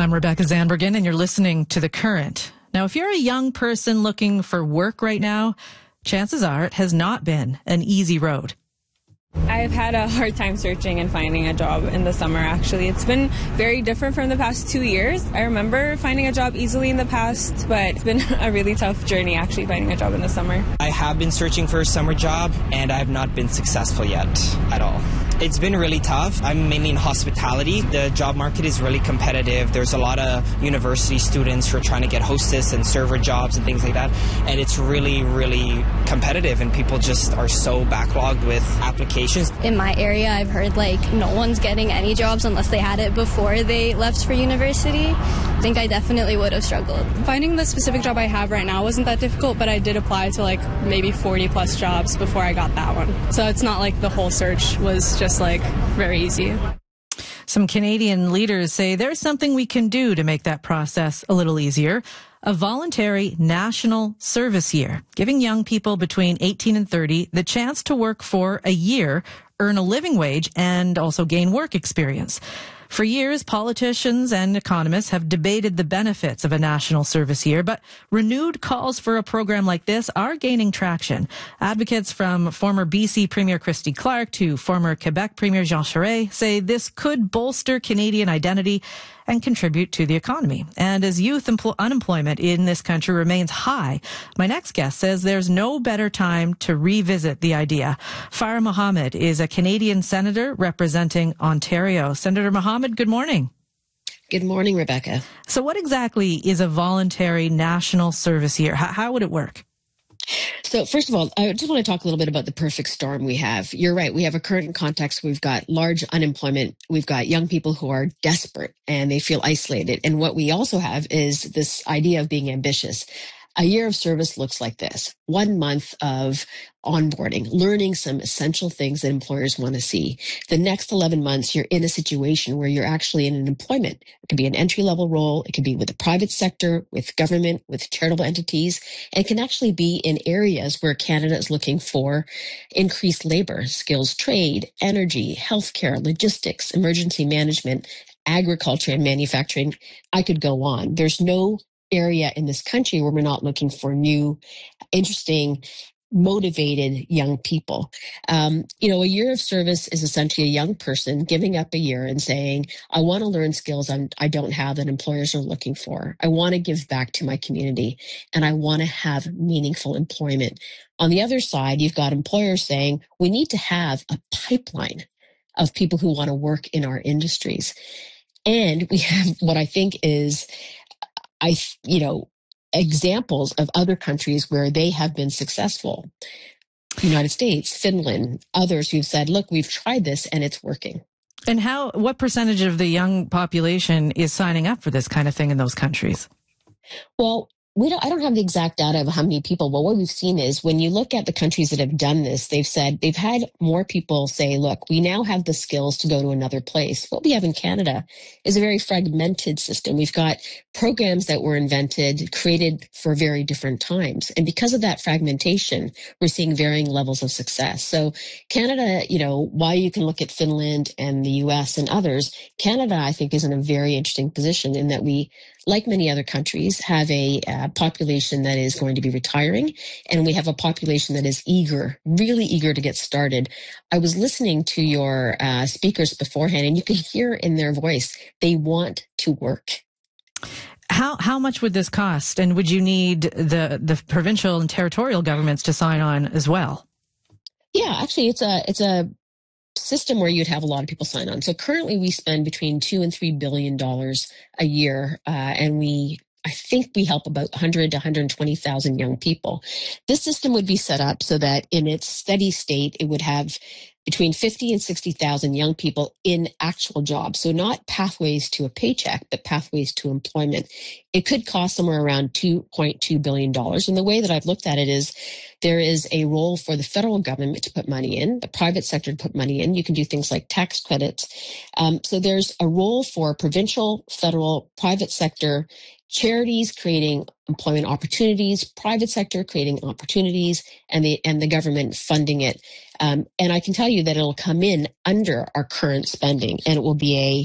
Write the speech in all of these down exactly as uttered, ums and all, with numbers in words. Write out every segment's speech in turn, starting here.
I'm Rebecca Zandbergen, and you're listening to The Current. Now, if you're a young person looking for work right now, chances are it has not been an easy road. I've had a hard time searching and finding a job in the summer, actually. It's been very different from the past two years. I remember finding a job easily in the past, but it's been a really tough journey, actually, finding a job in the summer. I have been searching for a summer job, and I have not been successful yet at all. It's been really tough. I'm mainly in hospitality. The job market is really competitive. There's a lot of university students who are trying to get hostess and server jobs and things like that, and it's really, really competitive, and people just are so backlogged with applications. In my area, I've heard like no one's getting any jobs unless they had it before they left for university. I think I definitely would have struggled. Finding the specific job I have right now wasn't that difficult, but I did apply to like maybe forty plus jobs before I got that one. So it's not like the whole search was just like very easy. Some Canadian leaders say there's something we can do to make that process a little easier. A voluntary national service year, giving young people between eighteen and thirty the chance to work for a year, earn a living wage, and also gain work experience. For years, politicians and economists have debated the benefits of a national service year, but renewed calls for a program like this are gaining traction. Advocates from former B C Premier Christy Clark to former Quebec Premier Jean Charest say this could bolster Canadian identity and contribute to the economy. And as youth empl- unemployment in this country remains high, my next guest says there's no better time to revisit the idea. Farah Mohammed is a Canadian senator representing Ontario. Senator Mohammed, good morning. Good morning, Rebecca. So what exactly is a voluntary national service year? How, how would it work? So first of all, I just want to talk a little bit about the perfect storm we have. You're right. We have a current context. We've got large unemployment. We've got young people who are desperate and they feel isolated. And what we also have is this idea of being ambitious. A year of service looks like this. One month of onboarding, learning some essential things that employers want to see. The next eleven months, you're in a situation where you're actually in an employment. It could be an entry-level role. It could be with the private sector, with government, with charitable entities. And it can actually be in areas where Canada is looking for increased labor, skills trade, energy, healthcare, logistics, emergency management, agriculture, and manufacturing. I could go on. There's no area in this country where we're not looking for new, interesting, motivated young people. Um, you know, a year of service is essentially a young person giving up a year and saying, I want to learn skills I'm, I don't have that employers are looking for. I want to give back to my community and I want to have meaningful employment. On the other side, you've got employers saying, we need to have a pipeline of people who want to work in our industries. And we have what I think is I, you know, examples of other countries where they have been successful. United States, Finland, others who've said, look, we've tried this and it's working. And how, what percentage of the young population is signing up for this kind of thing in those countries? Well, we don't, I don't have the exact data of how many people, but what we've seen is when you look at the countries that have done this, they've said they've had more people say, look, we now have the skills to go to another place. What we have in Canada is a very fragmented system. We've got programs that were invented, created for very different times. And because of that fragmentation, we're seeing varying levels of success. So Canada, you know, while you can look at Finland and the U S and others, Canada, I think, is in a very interesting position in that we, like many other countries, have a uh, population that is going to be retiring, and we have a population that is eager, really eager to get started. I was listening to your uh, speakers beforehand, and you could hear in their voice, they want to work. How how much would this cost, and would you need the, the provincial and territorial governments to sign on as well? Yeah, actually, it's a it's a system where you'd have a lot of people sign on. So currently we spend between two and three billion dollars a year, uh, and we, I think we help about one hundred to one hundred twenty thousand young people. This system would be set up so that in its steady state, it would have between fifty and sixty thousand young people in actual jobs. So not pathways to a paycheck, but pathways to employment. It could cost somewhere around two point two billion dollars. And the way that I've looked at it is there is a role for the federal government to put money in, the private sector to put money in. You can do things like tax credits. Um, so there's a role for provincial, federal, private sector, charities creating employment opportunities, private sector creating opportunities, and the and the government funding it. Um, and I can tell you that it'll come in under our current spending, and it will be a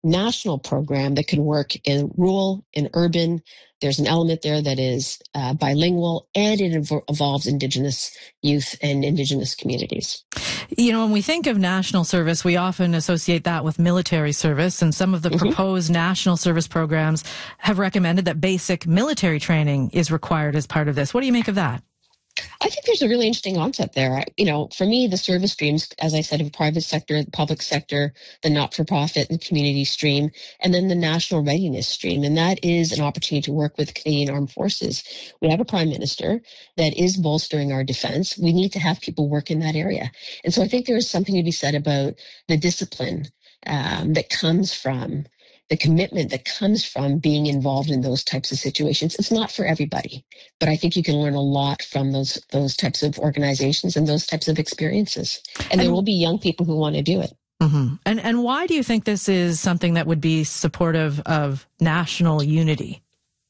national program that can work in rural, in urban. There's an element there that is uh, bilingual, and it inv- involves Indigenous youth and Indigenous communities. You know, when we think of national service, we often associate that with military service, and some of the mm-hmm. proposed national service programs have recommended that basic military training is required as part of this. What do you make of that? I think there's a really interesting concept there. You know, for me, the service streams, as I said, of private sector, the public sector, the not-for-profit and community stream, and then the national readiness stream. And that is an opportunity to work with Canadian Armed Forces. We have a prime minister that is bolstering our defense. We need to have people work in that area. And so I think there is something to be said about the discipline um, that comes from the commitment that comes from being involved in those types of situations. It's not for everybody, but I think you can learn a lot from those those types of organizations and those types of experiences. And, and there will be young people who want to do it. Mm-hmm. And and why do you think this is something that would be supportive of national unity?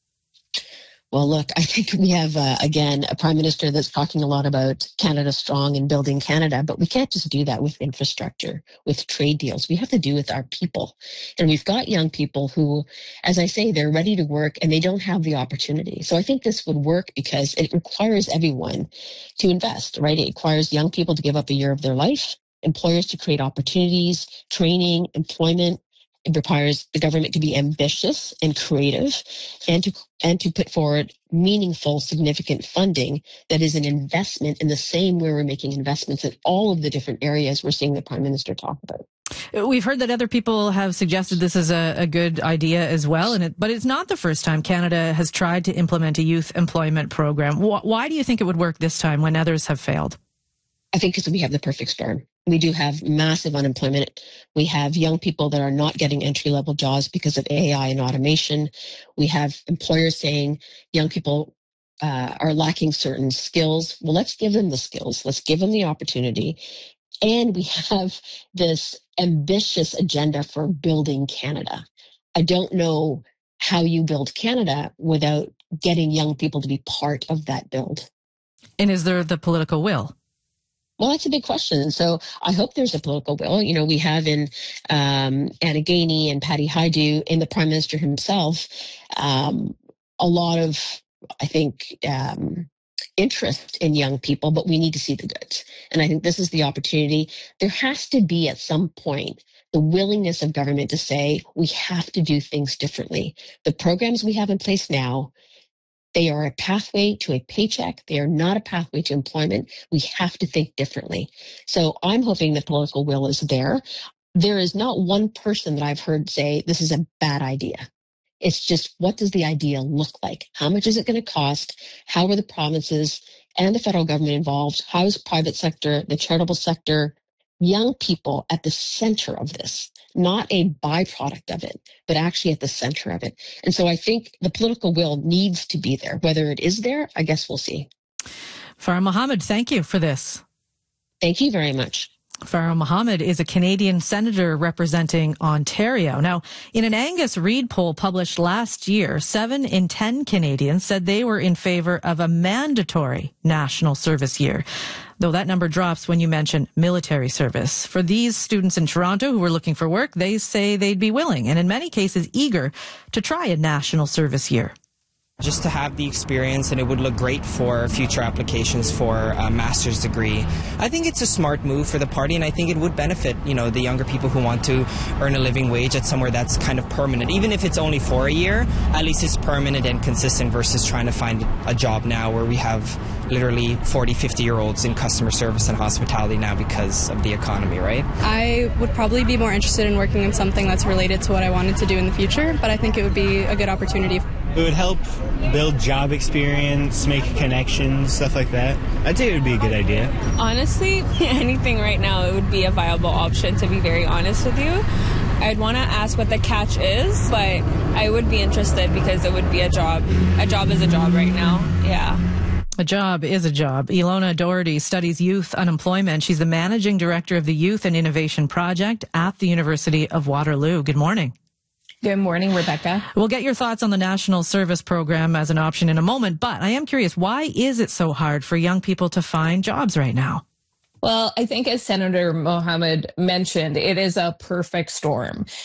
Well, look, I think we have, uh, again, a prime minister that's talking a lot about Canada Strong and building Canada, but we can't just do that with infrastructure, with trade deals. We have to do with our people. And we've got young people who, as I say, they're ready to work and they don't have the opportunity. So I think this would work because it requires everyone to invest, right? It requires young people to give up a year of their life, employers to create opportunities, training, employment. It requires the government to be ambitious and creative and to and to put forward meaningful, significant funding that is an investment in the same way we're making investments in all of the different areas we're seeing the Prime Minister talk about. We've heard that other people have suggested this is a, a good idea as well, and it, but it's not the first time Canada has tried to implement a youth employment program. Wh- why do you think it would work this time when others have failed? I think because we have the perfect storm. We do have massive unemployment. We have young people that are not getting entry-level jobs because of A I and automation. We have employers saying young people uh, are lacking certain skills. Well, let's give them the skills. Let's give them the opportunity. And we have this ambitious agenda for building Canada. I don't know how you build Canada without getting young people to be part of that build. And is there the political will? Well, that's a big question. So I hope there's a political will. You know, we have in um, Anna Gainey and Patty Hajdu and the Prime Minister himself um, a lot of, I think, um, interest in young people, but we need to see the goods. And I think this is the opportunity. There has to be at some point the willingness of government to say we have to do things differently. The programs we have in place now, they are a pathway to a paycheck. They are not a pathway to employment. We have to think differently. So I'm hoping the political will is there. There is not one person that I've heard say this is a bad idea. It's just, what does the idea look like? How much is it going to cost? How are the provinces and the federal government involved? How is private sector, the charitable sector, young people at the center of this? Not a byproduct of it, but actually at the center of it. And so I think the political will needs to be there. Whether it is there, I guess we'll see. Farah Mohammed, thank you for this. Thank you very much. Farah Mohammed is a Canadian senator representing Ontario. Now, in an Angus Reid poll published last year, seven in ten Canadians said they were in favor of a mandatory national service year, though that number drops when you mention military service. For these students in Toronto who were looking for work, they say they'd be willing and in many cases eager to try a national service year. Just to have the experience, and it would look great for future applications for a master's degree. I think it's a smart move for the party, and I think it would benefit, you know, the younger people who want to earn a living wage at somewhere that's kind of permanent. Even if it's only for a year, at least it's permanent and consistent versus trying to find a job now where we have literally forty, fifty-year-olds in customer service and hospitality now because of the economy, right? I would probably be more interested in working in something that's related to what I wanted to do in the future, but I think it would be a good opportunity. It would help build job experience, make connections, stuff like that. I'd say it would be a good idea. Honestly, anything right now, it would be a viable option, to be very honest with you. I'd want to ask what the catch is, but I would be interested because it would be a job. A job is a job right now, yeah. A job is a job. Ilona Doherty studies youth unemployment. She's the managing director of the Youth and Innovation Project at the University of Waterloo. Good morning. Good morning, Rebecca. We'll get your thoughts on the National Service Program as an option in a moment, but I am curious, why is it so hard for young people to find jobs right now? Well, I think as Senator Mohammed mentioned, it is a perfect storm.